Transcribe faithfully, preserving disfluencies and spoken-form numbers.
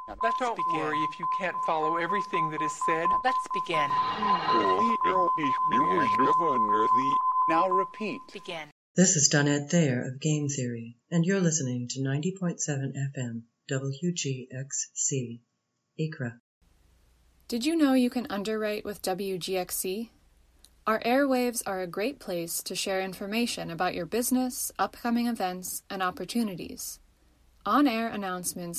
Let's Don't begin. worry if you can't follow everything that is said. Let's begin. Now repeat. Begin. This is Donette Thayer of Game Theory, and you're listening to ninety point seven F M W G X C, Acre. Did you know you can underwrite with W G X C? Our airwaves are a great place to share information about your business, upcoming events, and opportunities. On-air announcements